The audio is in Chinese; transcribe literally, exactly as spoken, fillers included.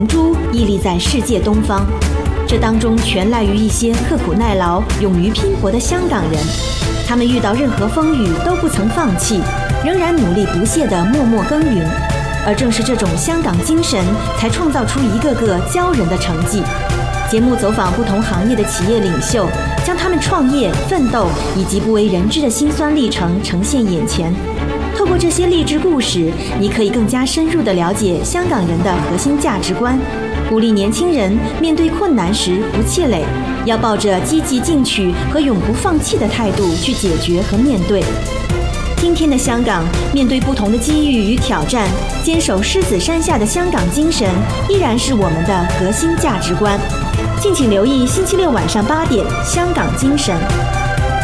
珠屹立在世界东方，这当中全赖于一些刻苦耐劳、勇于拼搏的香港人。他们遇到任何风雨都不曾放弃，仍然努力不懈地默默耕耘。而正是这种香港精神，才创造出一个个骄人的成绩。节目走访不同行业的企业领袖，将他们创业、奋斗以及不为人知的辛酸历程呈现眼前。透过这些励志故事，你可以更加深入地了解香港人的核心价值观，鼓励年轻人面对困难时不气馁，要抱着积极进取和永不放弃的态度去解决和面对。今天的香港，面对不同的机遇与挑战，坚守狮子山下的香港精神，依然是我们的核心价值观。敬请留意星期六晚上八点《香港精神》。